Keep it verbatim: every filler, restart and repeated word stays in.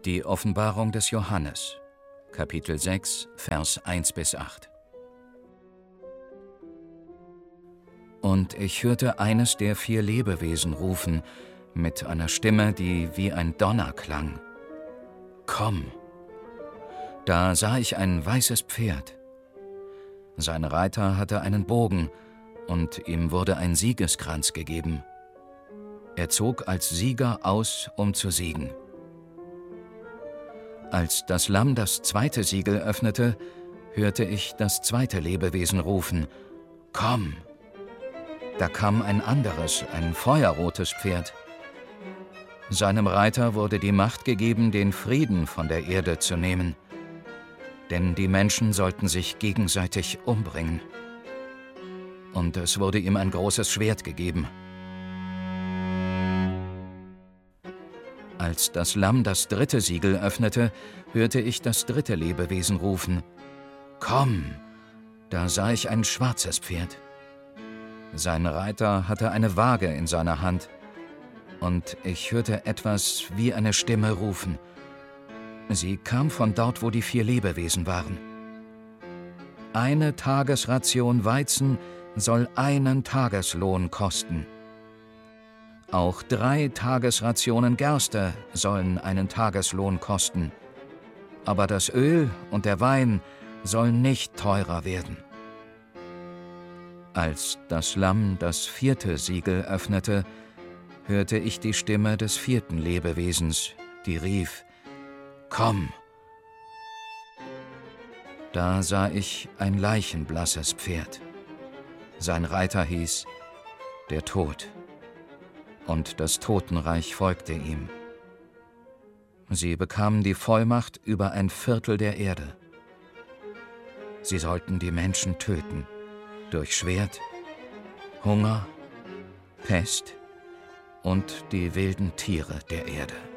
Die Offenbarung des Johannes, Kapitel sechs, Vers eins bis acht. Und ich hörte eines der vier Lebewesen rufen, mit einer Stimme, die wie ein Donner klang: Komm! Da sah ich ein weißes Pferd. Sein Reiter hatte einen Bogen, und ihm wurde ein Siegeskranz gegeben. Er zog als Sieger aus, um zu siegen. Als das Lamm das zweite Siegel öffnete, hörte ich das zweite Lebewesen rufen: Komm! Da kam ein anderes, ein feuerrotes Pferd. Seinem Reiter wurde die Macht gegeben, den Frieden von der Erde zu nehmen. Denn die Menschen sollten sich gegenseitig umbringen. Und es wurde ihm ein großes Schwert gegeben. Als das Lamm das dritte Siegel öffnete, hörte ich das dritte Lebewesen rufen: Komm! Da sah ich ein schwarzes Pferd. Sein Reiter hatte eine Waage in seiner Hand, und ich hörte etwas wie eine Stimme rufen. Sie kam von dort, wo die vier Lebewesen waren. Eine Tagesration Weizen soll einen Tageslohn kosten. Auch drei Tagesrationen Gerste sollen einen Tageslohn kosten. Aber das Öl und der Wein sollen nicht teurer werden. Als das Lamm das vierte Siegel öffnete, hörte ich die Stimme des vierten Lebewesens, die rief: Komm! Da sah ich ein leichenblasses Pferd. Sein Reiter hieß der Tod, und das Totenreich folgte ihm. Sie bekamen die Vollmacht über ein Viertel der Erde. Sie sollten die Menschen töten, durch Schwert, Hunger, Pest und die wilden Tiere der Erde.